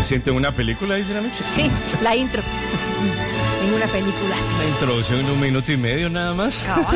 ¿Se siente en una película, dice la Micha? Sí, la intro. En una película, sí. La introducción en 1 minuto y medio nada más. Cabal.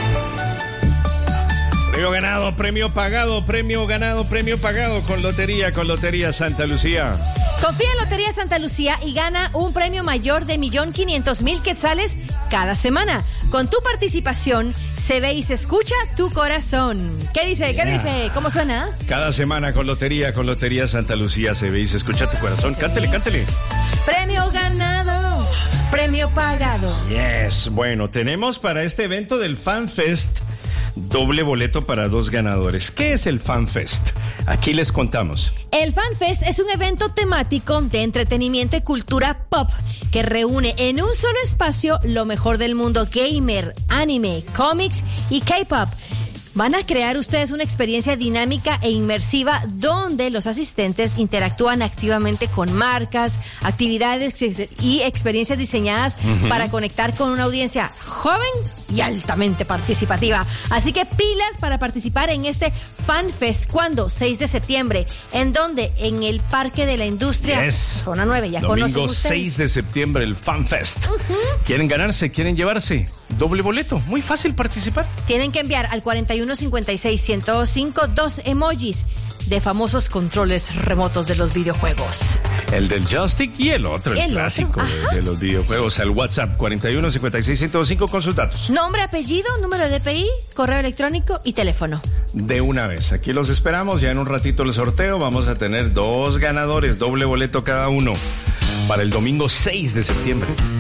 Premio ganado, premio pagado, premio ganado, premio pagado con Lotería Santa Lucía. Confía en Lotería Santa Lucía y gana un premio mayor de 1.500.000 quetzales cada semana. Con tu participación, se ve y se escucha tu corazón. ¿Qué dice? ¿Qué dice? ¿Cómo suena? Cada semana con Lotería Santa Lucía se ve y se escucha tu corazón. Sí. Cántele. Premio ganado, premio pagado. Yes, bueno, tenemos para este evento del FanFest doble boleto para 2 ganadores. ¿Qué es el FanFest? Aquí les contamos. El FanFest es un evento temático de entretenimiento y cultura pop que reúne en un solo espacio lo mejor del mundo gamer, anime, cómics y K-pop. Van a crear ustedes una experiencia dinámica e inmersiva donde los asistentes interactúan activamente con marcas, actividades y experiencias diseñadas para conectar con una audiencia joven y altamente participativa. Así que pilas para participar en este FanFest. ¿Cuándo? 6 de septiembre. ¿En dónde? En el Parque de la Industria, Yes. Zona 9. Ya conocen Domingo ustedes. 6 de septiembre, el FanFest. ¿Quieren ganarse? ¿Quieren llevarse? Doble boleto. Muy fácil participar. Tienen que enviar al 4156-105 2 emojis de famosos controles remotos de los videojuegos. El del joystick y el otro, el clásico otro, de los videojuegos. Al WhatsApp 4156-105 con sus datos. Nombre, apellido, número de DPI, correo electrónico y teléfono. De una vez, aquí los esperamos. Ya en un ratito el sorteo. Vamos a tener 2 ganadores, doble boleto cada uno, para el domingo 6 de septiembre.